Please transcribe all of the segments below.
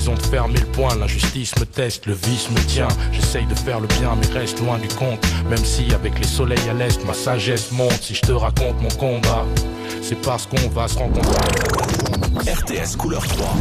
Ils ont fermé le poing, l'injustice me teste, le vice me tient. J'essaye de faire le bien mais reste loin du compte. Même si avec les soleils à l'est, ma sagesse monte. Si je te raconte mon combat, c'est parce qu'on va se rencontrer. RTS couleur 3.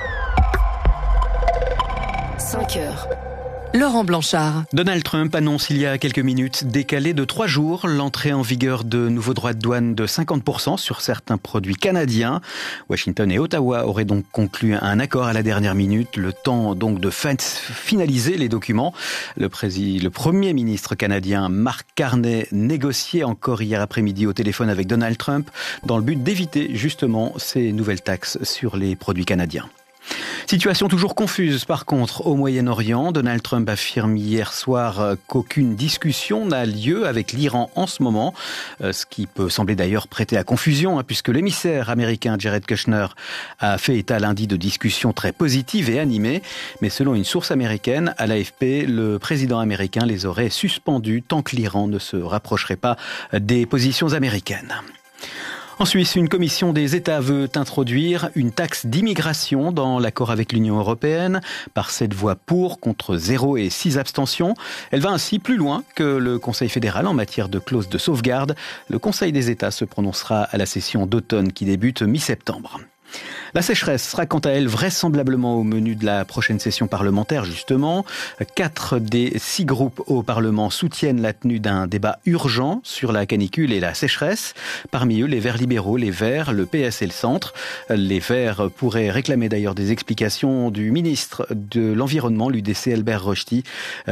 5 heures. Laurent Blanchard. Donald Trump annonce il y a quelques minutes décaler de 3 jours l'entrée en vigueur de nouveaux droits de douane de 50% sur certains produits canadiens. Washington et Ottawa auraient donc conclu un accord à la dernière minute, le temps donc de finaliser les documents. Le premier ministre canadien Mark Carney négociait encore hier après-midi au téléphone avec Donald Trump dans le but d'éviter justement ces nouvelles taxes sur les produits canadiens. Situation toujours confuse par contre au Moyen-Orient. Donald Trump affirme hier soir qu'aucune discussion n'a lieu avec l'Iran en ce moment, ce qui peut sembler d'ailleurs prêter à confusion puisque l'émissaire américain Jared Kushner a fait état lundi de discussions très positives et animées. Mais selon une source américaine, à l'AFP, le président américain les aurait suspendus tant que l'Iran ne se rapprocherait pas des positions américaines. En Suisse, une commission des États veut introduire une taxe d'immigration dans l'accord avec l'Union européenne par 7 voix pour, contre 0 et 6 abstentions. Elle va ainsi plus loin que le Conseil fédéral en matière de clause de sauvegarde. Le Conseil des États se prononcera à la session d'automne qui débute mi-septembre. La sécheresse sera quant à elle vraisemblablement au menu de la prochaine session parlementaire justement. 4 des 6 groupes au Parlement soutiennent la tenue d'un débat urgent sur la canicule et la sécheresse. Parmi eux, les Verts libéraux, les Verts, le PS et le Centre. Les Verts pourraient réclamer d'ailleurs des explications du ministre de l'Environnement, l'UDC Albert Rochety,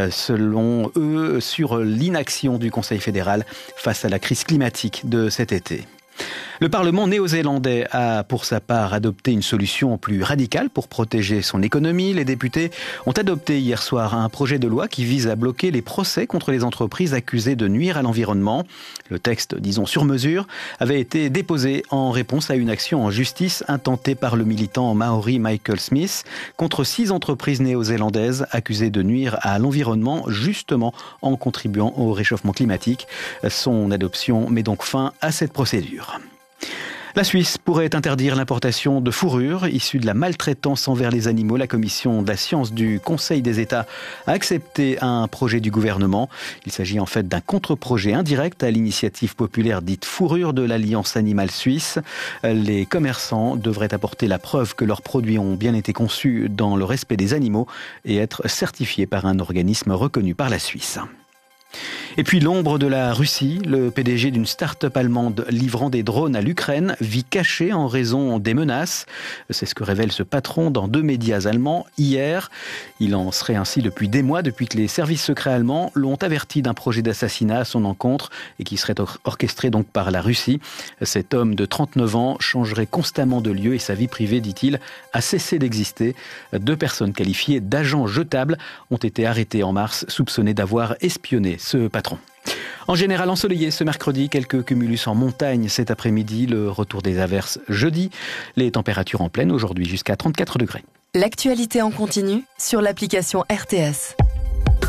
selon eux, sur l'inaction du Conseil fédéral face à la crise climatique de cet été. Le Parlement néo-zélandais a, pour sa part, adopté une solution plus radicale pour protéger son économie. Les députés ont adopté hier soir un projet de loi qui vise à bloquer les procès contre les entreprises accusées de nuire à l'environnement. Le texte, disons sur mesure, avait été déposé en réponse à une action en justice intentée par le militant maori Michael Smith contre 6 entreprises néo-zélandaises accusées de nuire à l'environnement, justement en contribuant au réchauffement climatique. Son adoption met donc fin à cette procédure. La Suisse pourrait interdire l'importation de fourrures issues de la maltraitance envers les animaux. La commission de la science du Conseil des États a accepté un projet du gouvernement. Il s'agit en fait d'un contre-projet indirect à l'initiative populaire dite fourrure de l'Alliance animale suisse. Les commerçants devraient apporter la preuve que leurs produits ont bien été conçus dans le respect des animaux et être certifiés par un organisme reconnu par la Suisse. Et puis l'ombre de la Russie, le PDG d'une start-up allemande livrant des drones à l'Ukraine vit caché en raison des menaces. C'est ce que révèle ce patron dans 2 médias allemands hier. Il en serait ainsi depuis des mois, depuis que les services secrets allemands l'ont averti d'un projet d'assassinat à son encontre et qui serait orchestré donc par la Russie. Cet homme de 39 ans changerait constamment de lieu et sa vie privée, dit-il, a cessé d'exister. 2 personnes qualifiées d'agents jetables ont été arrêtées en mars, soupçonnées d'avoir espionné ce patron. En général ensoleillé ce mercredi, quelques cumulus en montagne cet après-midi, le retour des averses jeudi, les températures en pleine aujourd'hui jusqu'à 34 degrés. L'actualité en continu sur l'application RTS.